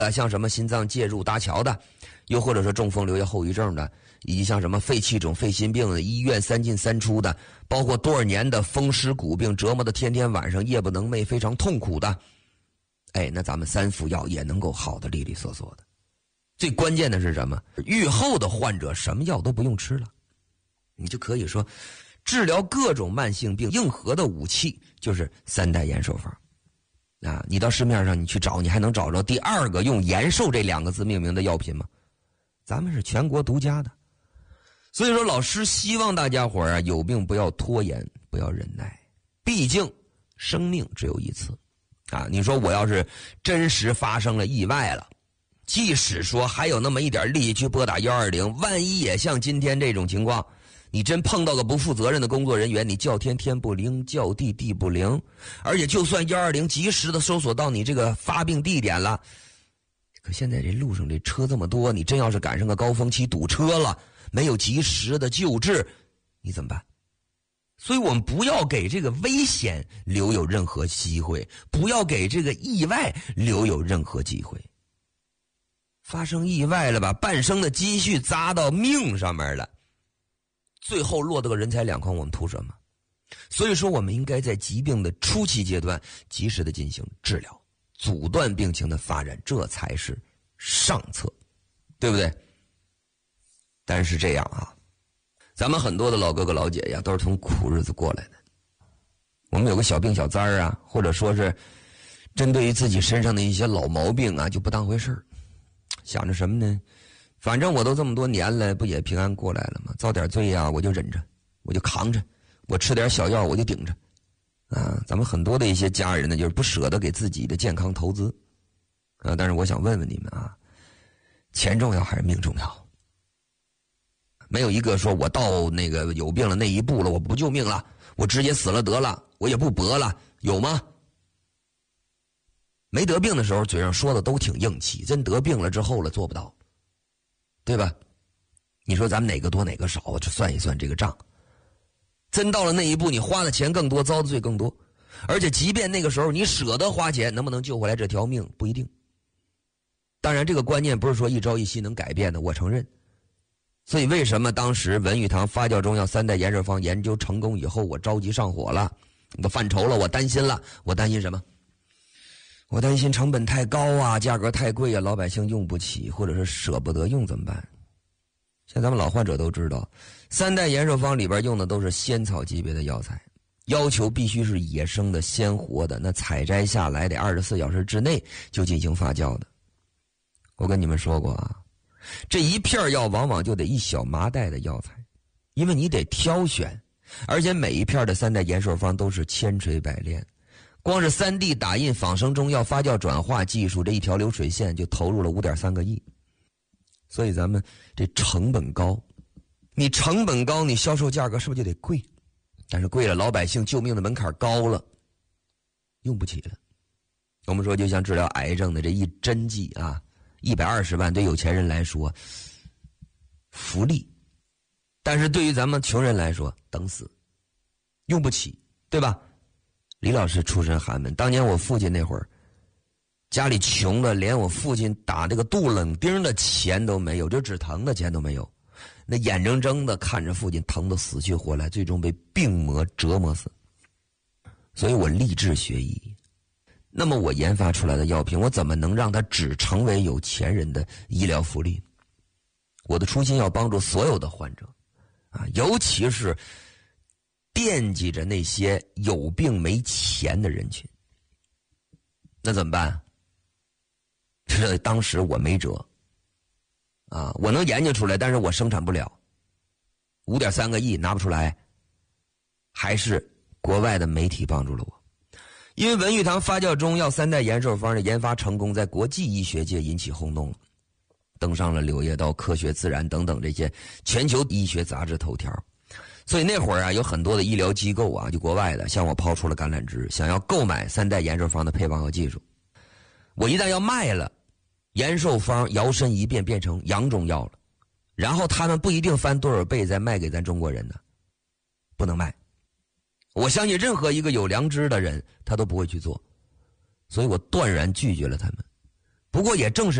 像什么心脏介入搭桥的，又或者说中风留下后遗症的，以及像什么肺气肿、肺心病的，医院3进3出的，包括多少年的风湿骨病折磨的天天晚上夜不能寐，非常痛苦的，那咱们3副药也能够好的利利索索的。最关键的是什么？愈后的患者什么药都不用吃了，你就可以说治疗各种慢性病硬核的武器就是3代延寿方。你到市面上你去找，你还能找着第2个用延寿这2个字命名的药品吗？咱们是全国独家的。所以说老师希望大家伙有病不要拖延，不要忍耐，毕竟生命只有一次你说我要是真实发生了意外了，即使说还有那么一点力气去拨打120，万一也像今天这种情况，你真碰到个不负责任的工作人员，你叫天天不灵，叫地地不灵，而且就算120及时的搜索到你这个发病地点了，可现在这路上这车这么多，你真要是赶上个高峰期堵车了，没有及时的救治，你怎么办？所以我们不要给这个危险留有任何机会，不要给这个意外留有任何机会。发生意外了吧，半生的积蓄砸到命上面了，最后落得个人财两空，我们图什么？所以说我们应该在疾病的初期阶段及时的进行治疗，阻断病情的发展，这才是上策，对不对？但是这样咱们很多的老哥哥老姐姐都是从苦日子过来的，我们有个小病小灾或者说是针对于自己身上的一些老毛病就不当回事儿，想着什么呢？反正我都这么多年了，不也平安过来了吗？遭点罪我就忍着，我就扛着，我吃点小药我就顶着咱们很多的一些家人呢，就是不舍得给自己的健康投资但是我想问问你们钱重要还是命重要？没有一个说我到那个有病了那一步了，我不救命了，我直接死了得了，我也不搏了，有吗？没得病的时候嘴上说的都挺硬气，真得病了之后了做不到，对吧？你说咱们哪个多哪个少，就算一算这个账。真到了那一步，你花的钱更多，遭的罪更多，而且即便那个时候你舍得花钱，能不能救回来这条命不一定。当然这个观念不是说一朝一夕能改变的，我承认。所以为什么当时文玉堂发酵中药3代延寿方研究成功以后，我着急上火了，我犯愁了，我担心了。我担心什么？我担心成本太高价格太贵老百姓用不起，或者是舍不得用怎么办？像咱们老患者都知道，3代延寿方里边用的都是仙草级别的药材，要求必须是野生的鲜活的，那采摘下来得24小时之内就进行发酵的。我跟你们说过这一片药往往就得一小麻袋的药材，因为你得挑选，而且每一片的3代延寿方都是千锤百炼，光是3D 打印仿生中药发酵转化技术这一条流水线就投入了5.3个亿。所以咱们这成本高，你成本高，你销售价格是不是就得贵？但是贵了，老百姓救命的门槛高了，用不起了。我们说就像治疗癌症的这一针剂120万对有钱人来说福利，但是对于咱们穷人来说等死，用不起，对吧？李老师出身寒门，当年我父亲那会儿家里穷的连我父亲打这个杜冷丁的钱都没有，就止疼的钱都没有，那眼睁睁的看着父亲疼得死去活来，最终被病魔折磨死。所以我立志学医，那么我研发出来的药品，我怎么能让它只成为有钱人的医疗福利？我的初心要帮助所有的患者尤其是惦记着那些有病没钱的人群。那怎么办？这当时我没辙我能研究出来，但是我生产不了，5.3个亿拿不出来，还是国外的媒体帮助了我。因为文玉堂发酵中药3代延寿方的研发成功，在国际医学界引起轰动了，登上了《柳叶刀》《科学自然》等等这些全球医学杂志头条。所以那会儿有很多的医疗机构就国外的向我抛出了橄榄枝，想要购买3代延寿方的配方和技术。我一旦要卖了，延寿方摇身一变变成洋中药了，然后他们不一定翻多少倍再卖给咱中国人呢，不能卖。我相信任何一个有良知的人他都不会去做，所以我断然拒绝了他们。 不过也正是